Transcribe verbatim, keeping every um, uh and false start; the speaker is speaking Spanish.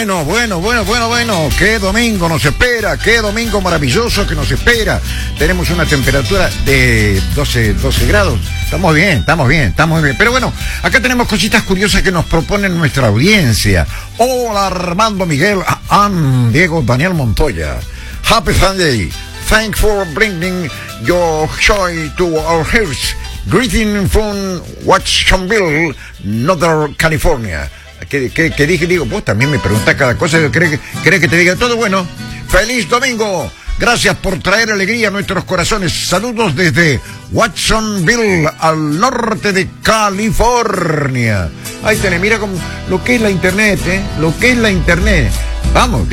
Bueno, bueno, bueno, bueno, bueno. Qué domingo nos espera, qué domingo maravilloso que nos espera. Tenemos una temperatura de doce, doce grados. Estamos bien, estamos bien, estamos bien. Pero bueno, acá tenemos cositas curiosas que nos proponen nuestra audiencia. Hola Armando Miguel, I'm Diego Daniel Montoya. Happy Sunday. Thanks for bringing your joy to our hearts. Greeting from Watsonville, Northern California. Que, que, que dije, digo, vos también me preguntás cada cosa, ¿crees que, ¿crees que te diga todo? Bueno, feliz domingo. Gracias por traer alegría a nuestros corazones. Saludos desde Watsonville, al norte de California. Ahí tenés, mira como, lo que es la internet, ¿eh? Lo que es la internet. Vamos.